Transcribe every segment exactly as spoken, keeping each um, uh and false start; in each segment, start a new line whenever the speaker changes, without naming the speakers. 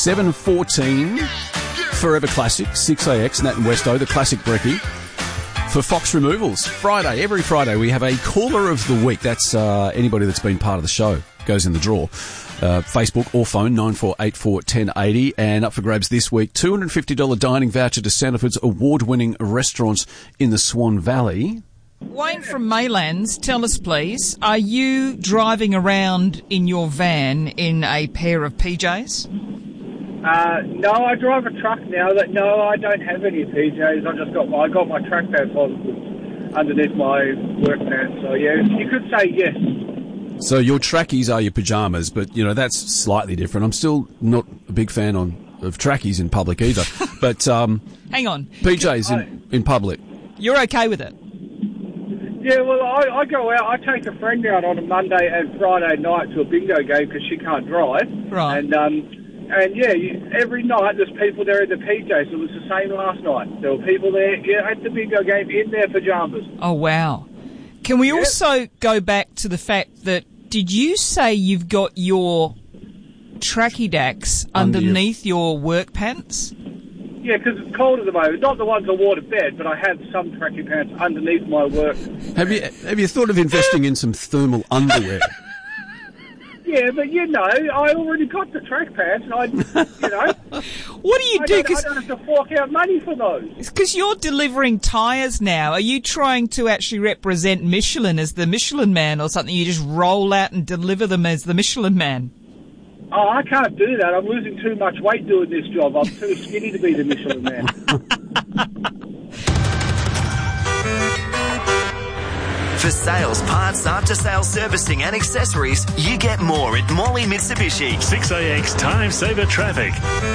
seven fourteen, Forever Classic, six A X, Nat and Westo, the classic brekkie. For Fox Removals, Friday, every Friday, we have a Caller of the Week. That's uh, anybody that's been part of the show goes in the draw. Uh, Facebook or phone, nine four eight four, one zero eight zero. And up for grabs this week, two hundred fifty dollars dining voucher to Sandifords award-winning restaurants in the Swan Valley.
Wayne from Maylands, tell us please, are you driving around in your van in a pair of P Js?
Uh, no, I drive a truck now. That no, I don't have any P Js. I just got my, I got my track pants on underneath my work pants. So yeah, you could say yes.
So your trackies are your pyjamas, but you know that's slightly different. I'm still not a big fan on of trackies in public either. But um,
hang on,
P Js in, in public.
You're okay with it?
Yeah, well, I, I go out. I take a friend out on a Monday and Friday night to a bingo game because she can't drive.
Right.
And um. And, yeah, you, every night there's people there in the P Js. It was the same last night. There were people there yeah, at the bingo game in their pyjamas.
Oh, wow. Can we yep. also go back to the fact that, did you say you've got your tracky dacks Under underneath your... your work pants?
Yeah, because it's cold at the moment. Not the ones I wore to bed, but I have some tracky pants underneath my work.
Have you, have you thought of investing in some thermal underwear?
Yeah, but, you know, I already got the track pants, and I, you know...
What do you
I
do?
Don't, I don't have to fork out money for those.
It's because you're delivering tyres now. Are you trying to actually represent Michelin as the Michelin Man or something? You just roll out and deliver them as the Michelin Man?
Oh, I can't do that. I'm losing too much weight doing this job. I'm too skinny to be the Michelin Man.
For sales, parts, after-sales servicing and accessories, you get more at Morley Mitsubishi.
six A X Time Saver Traffic.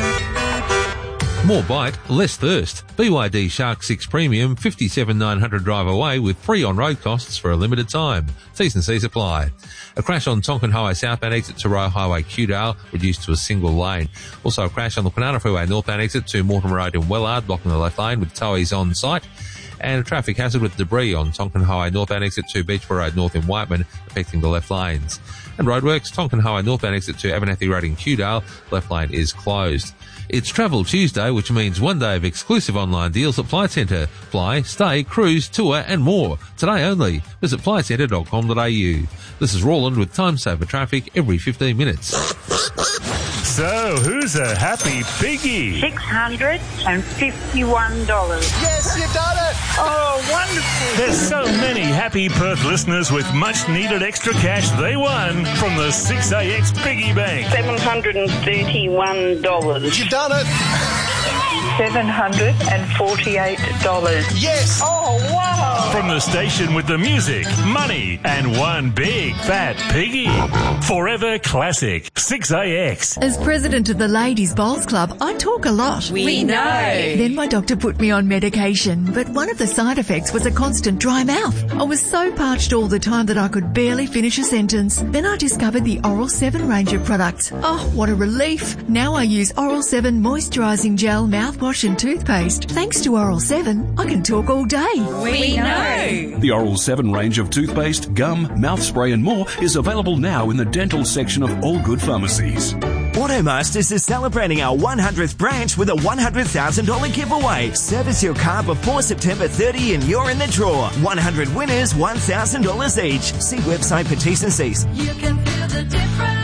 More bite, less thirst. B Y D Shark six Premium, fifty-seven nine hundred drive away with free on-road costs for a limited time. T's and C's apply. A crash on Tonkin Highway southbound exit to Royal Highway Kewdale, reduced to a single lane. Also a crash on the Kwinana Freeway northbound exit to Mortimer Road in Wellard, blocking the left lane with towies on site. And a traffic hazard with debris on Tonkin Highway northbound exit to Beachborough Road north in Whiteman, affecting the left lanes. And roadworks, Tonkin Highway northbound exit to Abernathy Road in Kewdale, left lane is closed. It's Travel Tuesday, which means one day of exclusive online deals at Flight Centre. Fly, stay, cruise, tour and more. Today only. Visit flight centre dot com dot a u. This is Roland with Time Saver Traffic every fifteen minutes.
So, who's a happy piggy?
six hundred fifty-one dollars.
Yes, you've done it!
Oh, wonderful.
There's so many happy Perth listeners with much needed extra cash they won from the six A X Piggy Bank.
seven hundred thirty-one dollars.
You've done it!
seven hundred forty-eight dollars.
Yes!
Oh, wow!
From the station with the music, money, and one big fat piggy. Forever Classic, six A X.
As president of the Ladies Bowls Club, I talk a lot.
We, we know.
Then my doctor put me on medication, but one of the side effects was a constant dry mouth. I was so parched all the time that I could barely finish a sentence. Then I discovered the Oral seven range of products. Oh, what a relief. Now I use Oral seven moisturising gel, mouthwash and toothpaste. Thanks to Oral seven, I can talk all day.
We know.
The Oral seven range of toothpaste, gum, mouth spray and more is available now in the dental section of all good pharmacies.
Automasters is celebrating our one hundredth branch with a one hundred thousand dollars giveaway. Service your car before September thirtieth and you're in the draw. one hundred winners, one thousand dollars each. See website for T's and C's.
You can feel the difference.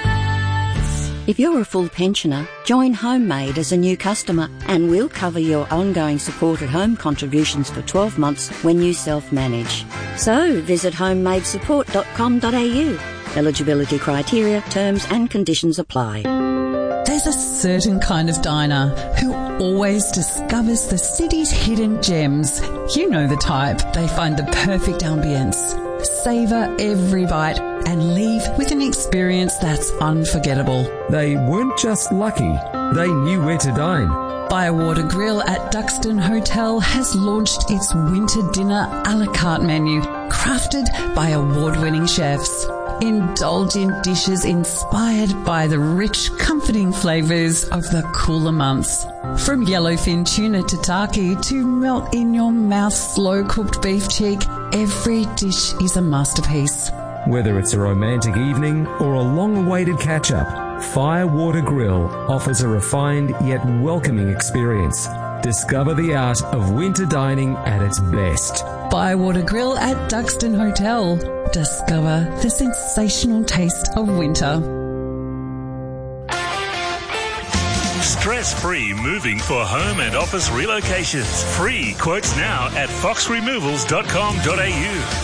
If you're a full pensioner, join Homemade as a new customer and we'll cover your ongoing supported home contributions for twelve months when you self-manage. So visit homemade support dot com dot a u. Eligibility criteria, terms and conditions apply.
There's a certain kind of diner who always discovers the city's hidden gems. You know the type. They find the perfect ambience, savour every bite and leave with an experience that's unforgettable.
They weren't just lucky, they knew where to dine.
Bywater Grill at Duxton Hotel has launched its winter dinner a la carte menu, crafted by award-winning chefs. Indulge in dishes inspired by the rich, comforting flavours of the cooler months. From yellowfin tuna tataki to melt-in-your-mouth slow-cooked beef cheek, every dish is a masterpiece.
Whether it's a romantic evening or a long-awaited catch-up, Firewater Grill offers a refined yet welcoming experience. Discover the art of winter dining at its best.
Firewater Grill at Duxton Hotel. Discover the sensational taste of winter.
Stress-free moving for home and office relocations. Free quotes now at fox removals dot com dot a u.